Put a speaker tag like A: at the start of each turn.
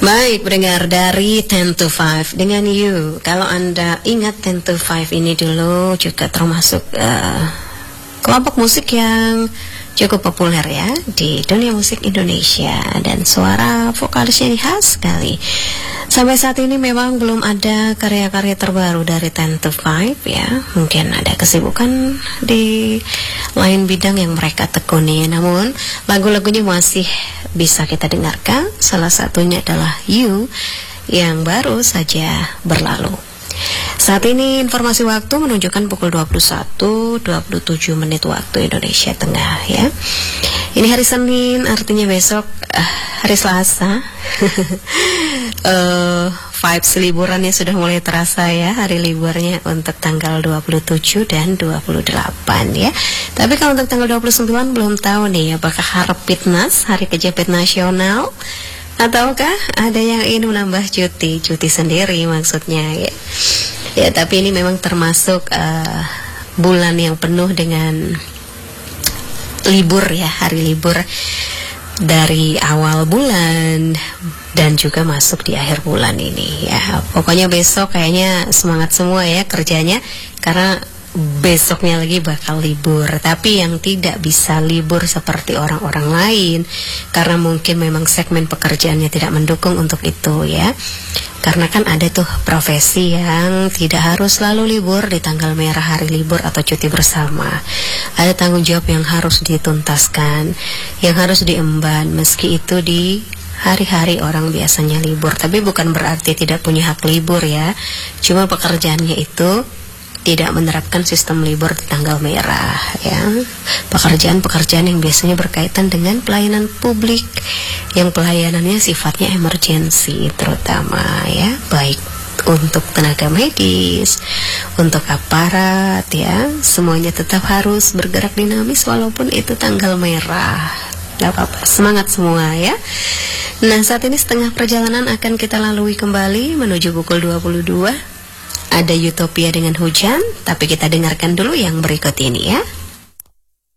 A: Baik, pendengar dari 10 to 5 dengan You. Kalau Anda ingat 10 to 5 ini dulu juga termasuk kelompok musik yang cukup populer ya di dunia musik Indonesia, dan suara vokalisnya ini khas sekali. Sampai saat ini memang belum ada karya-karya terbaru dari 10 to 5 ya. Mungkin ada kesibukan di lain bidang yang mereka tekuni, namun lagu-lagunya masih bisa kita dengarkan. Salah satunya adalah You yang baru saja berlalu. Saat ini informasi waktu menunjukkan pukul 21.27 menit waktu Indonesia Tengah ya. Ini hari Senin, artinya besok hari Selasa. Vibes liburannya sudah mulai terasa ya, hari liburnya untuk tanggal 27 dan 28 ya. Tapi kalau untuk tanggal 29 belum tahu nih, apakah Harpitnas, Hari Kejepit Nasional, ataukah ada yang ingin menambah cuti sendiri maksudnya ya. Ya, tapi ini memang termasuk bulan yang penuh dengan libur ya, hari libur dari awal bulan dan juga masuk di akhir bulan ini ya. Pokoknya besok kayaknya semangat semua ya kerjanya, karena besoknya lagi bakal libur. Tapi yang tidak bisa libur seperti orang-orang lain, karena mungkin memang segmen pekerjaannya tidak mendukung untuk itu ya. Karena kan ada tuh profesi yang tidak harus selalu libur di tanggal merah hari libur atau cuti bersama. Ada tanggung jawab yang harus dituntaskan, yang harus diemban meski itu di hari-hari orang biasanya libur. Tapi bukan berarti tidak punya hak libur ya. Cuma pekerjaannya itu tidak menerapkan sistem libur di tanggal merah ya. Pekerjaan-pekerjaan yang biasanya berkaitan dengan pelayanan publik, yang pelayanannya sifatnya emergensi terutama ya, baik untuk tenaga medis, untuk aparat ya, semuanya tetap harus bergerak dinamis walaupun itu tanggal merah. Gak apa-apa, semangat semua ya. Nah, saat ini setengah perjalanan akan kita lalui kembali menuju pukul 22. Ada Utopia dengan Hujan, tapi kita dengarkan dulu yang berikut ini ya.